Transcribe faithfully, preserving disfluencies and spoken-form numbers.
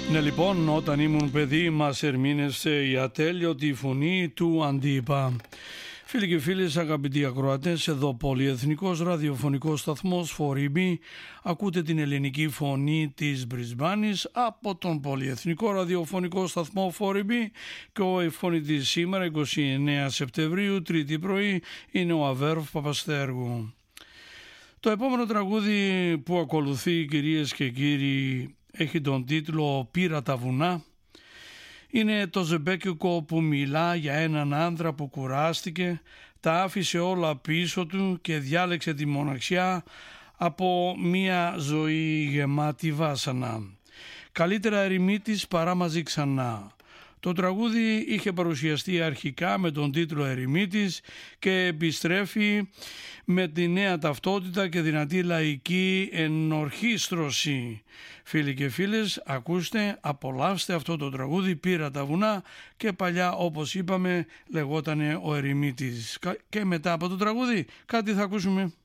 Ναι, λοιπόν, όταν ήμουν παιδί μας ερμήνευσε η ατέλειωτη φωνή του Αντίπα. Φίλοι και φίλες, αγαπητοί ακροατές, εδώ πολυεθνικός ραδιοφωνικός σταθμός φορ ι μπι. Ακούτε την ελληνική φωνή της Μπρισμπάνης από τον πολυεθνικό ραδιοφωνικό σταθμό φορ ι μπι και ο εφώνητης σήμερα, εικοστή ενάτη Σεπτεμβρίου, τρίτη πρωί, είναι ο Αβέροφ Παπαστέργου. Το επόμενο τραγούδι που ακολουθεί, κυρίες και κύριοι, έχει τον τίτλο «Πήρα τα βουνά». Είναι το ζεμπέκικο που μιλά για έναν άντρα που κουράστηκε, τα άφησε όλα πίσω του και διάλεξε τη μοναξιά από μια ζωή γεμάτη βάσανα. Καλύτερα ερημίτης παρά μαζί ξανά. Το τραγούδι είχε παρουσιαστεί αρχικά με τον τίτλο «Ερημίτης» και επιστρέφει με τη νέα ταυτότητα και δυνατή λαϊκή ενορχήστρωση. Φίλοι και φίλες, ακούστε, απολαύστε αυτό το τραγούδι «Πήρα τα βουνά» και παλιά, όπως είπαμε, λεγότανε ο Ερημίτης. Και μετά από το τραγούδι κάτι θα ακούσουμε.